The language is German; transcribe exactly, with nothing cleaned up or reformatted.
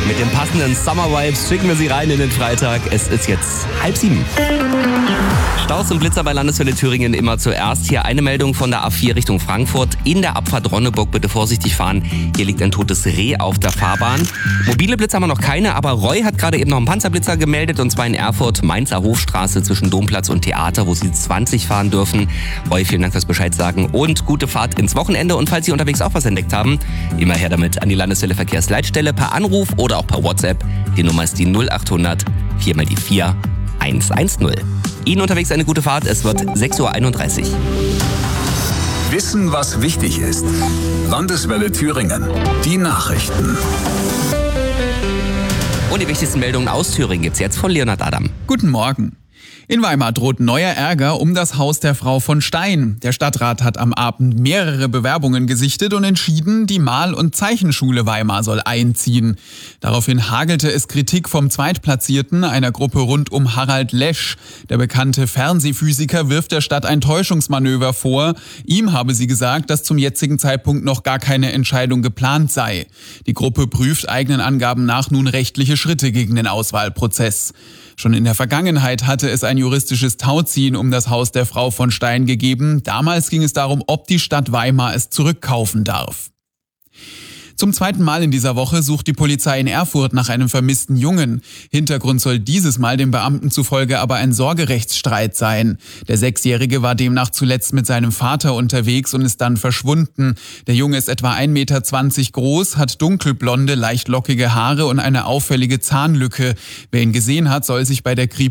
Mit den passenden Summer Vibes schicken wir Sie rein in den Freitag. Es ist jetzt halb sieben. Staus und Blitzer bei Landeswelle Thüringen immer zuerst. Hier eine Meldung von der A vier Richtung Frankfurt. In der Abfahrt Ronneburg bitte vorsichtig fahren. Hier liegt ein totes Reh auf der Fahrbahn. Mobile Blitzer haben wir noch keine, aber Roy hat gerade eben noch einen Panzerblitzer gemeldet. Und zwar in Erfurt, Mainzer Hofstraße zwischen Domplatz und Theater, wo Sie zwanzig fahren dürfen. Roy, vielen Dank fürs Bescheid sagen und gute Fahrt ins Wochenende. Und falls Sie unterwegs auch was entdeckt haben, immer her damit an die Landeswelle Verkehrsleitstelle per Anruf oder auch per WhatsApp. Die Nummer ist die null acht hundert vier mal die vier eins eins null. Ihnen unterwegs eine gute Fahrt. Es wird sechs Uhr einunddreißig. Wissen, was wichtig ist. Landeswelle Thüringen. Die Nachrichten. Und die wichtigsten Meldungen aus Thüringen gibt's jetzt von Leonhard Adam. Guten Morgen. In Weimar droht neuer Ärger um das Haus der Frau von Stein. Der Stadtrat hat am Abend mehrere Bewerbungen gesichtet und entschieden, die Mal- und Zeichenschule Weimar soll einziehen. Daraufhin hagelte es Kritik vom Zweitplatzierten, einer Gruppe rund um Harald Lesch. Der bekannte Fernsehphysiker wirft der Stadt ein Täuschungsmanöver vor. Ihm habe sie gesagt, dass zum jetzigen Zeitpunkt noch gar keine Entscheidung geplant sei. Die Gruppe prüft eigenen Angaben nach nun rechtliche Schritte gegen den Auswahlprozess. Schon in der Vergangenheit hatte es ein juristisches Tauziehen um das Haus der Frau von Stein gegeben. Damals ging es darum, ob die Stadt Weimar es zurückkaufen darf. Zum zweiten Mal in dieser Woche sucht die Polizei in Erfurt nach einem vermissten Jungen. Hintergrund soll dieses Mal den Beamten zufolge aber ein Sorgerechtsstreit sein. Der Sechsjährige war demnach zuletzt mit seinem Vater unterwegs und ist dann verschwunden. Der Junge ist etwa ein Meter zwanzig groß, hat dunkelblonde, leicht lockige Haare und eine auffällige Zahnlücke. Wer ihn gesehen hat, soll sich bei der Kripo